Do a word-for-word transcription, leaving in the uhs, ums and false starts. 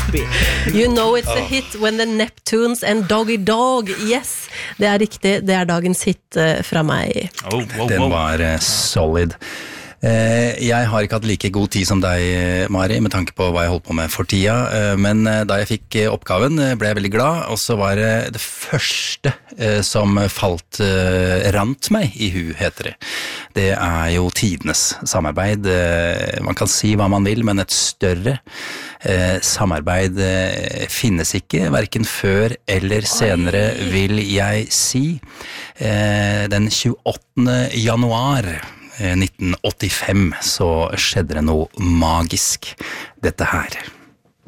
happy. You know it's a hit when the Neptunes and Doggy Dog. Yes, det er riktig. Det er dagens hit uh, fra meg. Oh, wow, Den wow. var uh, solid. Uh, jeg har ikke hatt like god tid som deg, Mari, med tanke på hva jeg holdt på med for tida, uh, men uh, da jeg fikk uh, oppgaven, uh, ble jeg veldig glad, og så var det uh, det første uh, som falt uh, rant meg i hu, heter det. Det er jo tidenes samarbeid. Uh, man kan si hva man vil, men et større uh, samarbeid uh, finnes ikke, hverken før eller senere, vil jeg si. Uh, den tjueåttende januar nitten åttifem så skjedde det noe magisk. Dette her.